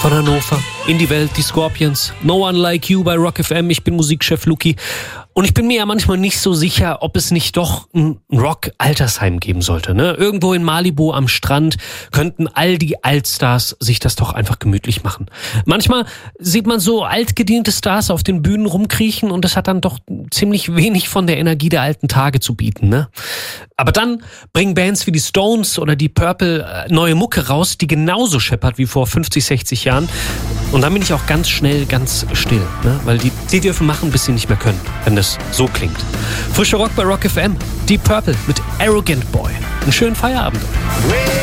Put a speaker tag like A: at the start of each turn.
A: von Hannover in die Welt, die Scorpions. No One Like You bei Rock FM. Ich bin Musikchef Luki. Und ich bin mir ja manchmal nicht so sicher, ob es nicht doch ein Rock-Altersheim geben sollte. Ne? Irgendwo in Malibu am Strand könnten all die Altstars sich das doch einfach gemütlich machen. Manchmal sieht man so altgediente Stars auf den Bühnen rumkriechen und das hat dann doch ziemlich wenig von der Energie der alten Tage zu bieten. Ne? Aber dann bringen Bands wie die Stones oder die Purple neue Mucke raus, die genauso scheppert wie vor 50, 60 Jahren. Und dann bin ich auch ganz schnell ganz still, ne? Weil die dürfen machen, bis sie nicht mehr können, wenn das so klingt. Frischer Rock bei Rock FM, Deep Purple mit Arrogant Boy. Einen schönen Feierabend.